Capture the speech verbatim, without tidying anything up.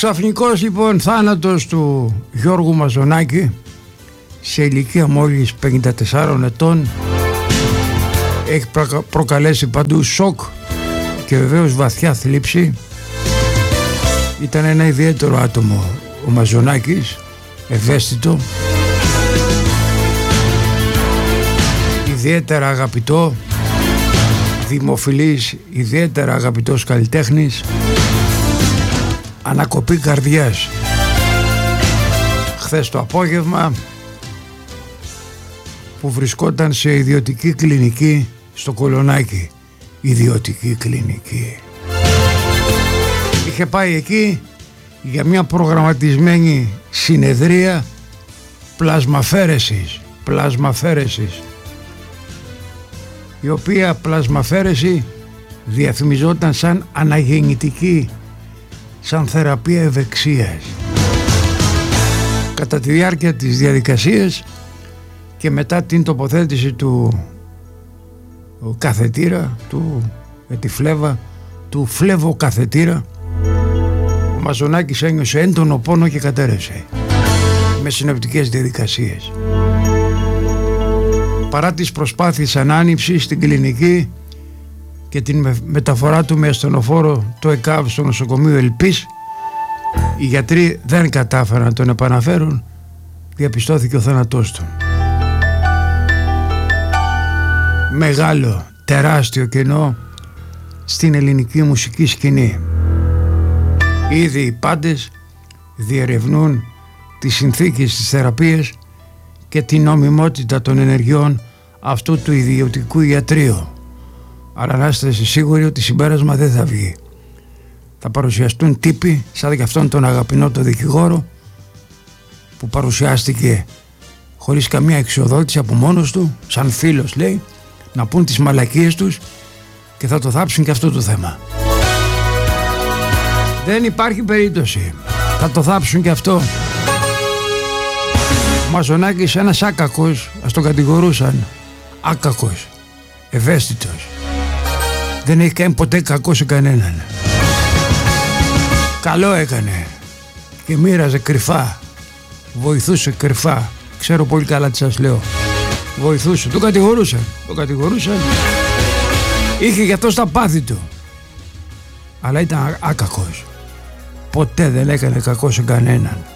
ξαφνικός λοιπόν θάνατος του Γιώργου Μαζονάκη σε ηλικία μόλις πενήντα τεσσάρων ετών έχει προκαλέσει παντού σοκ και βεβαίως βαθιά θλίψη. Ήταν ένα ιδιαίτερο άτομο ο Μαζονάκης, ευαίσθητο, ιδιαίτερα αγαπητό, δημοφιλής, ιδιαίτερα αγαπητός καλλιτέχνης, ανακοπή καρδιάς. Χθες το απόγευμα που βρισκόταν σε ιδιωτική κλινική στο Κολονάκι, ιδιωτική κλινική, είχε πάει εκεί για μια προγραμματισμένη συνεδρία πλασμαφέρεσης, πλασμαφέρεσης, η οποία πλασμαφέρεση διαφημιζόταν σαν αναγεννητική, σαν θεραπεία ευεξίας. Κατά τη διάρκεια της διαδικασίας και μετά την τοποθέτηση του καθετήρα, του με τη φλέβα, του φλέβο καθετήρα, ο Μαζονάκης ένιωσε έντονο πόνο και κατέρευσε με συνοπτικές διαδικασίες. Παρά τις προσπάθειες ανάνυψης στην κλινική και την μεταφορά του με ασθενοφόρο το ΕΚΑΒ στο νοσοκομείο Ελπής, οι γιατροί δεν κατάφεραν να τον επαναφέρουν. Διαπιστώθηκε ο θάνατός του. Μεγάλο, τεράστιο κενό στην ελληνική μουσική σκηνή. Ήδη οι πάντες διερευνούν τις συνθήκες της θεραπείας και την νομιμότητα των ενεργειών αυτού του ιδιωτικού ιατρείου. Αλλά να είστε σίγουροι ότι συμπέρασμα δεν θα βγει. Θα παρουσιαστούν τύποι σαν και αυτόν τον αγαπηνό το δικηγόρο που παρουσιάστηκε χωρίς καμία εξοδότηση από μόνος του, σαν φίλος λέει, να πούν τις μαλακίες τους και θα το θάψουν και αυτό το θέμα. Δεν υπάρχει περίπτωση. Θα το θάψουν και αυτό. Ο Μαζονάκης ένας άκακος, ας τον κατηγορούσαν, άκακος, ευαίσθητος. Δεν έχει κάνει ποτέ κακό σε κανέναν. Καλό έκανε και μοίραζε κρυφά, βοηθούσε κρυφά. Ξέρω πολύ καλά τι σας λέω. Βοηθούσε, τον κατηγορούσαν, τον κατηγορούσαν. Είχε γι' αυτό στα πάθη του. Αλλά ήταν άκακος. Ποτέ δεν έκανε κακό σε κανέναν.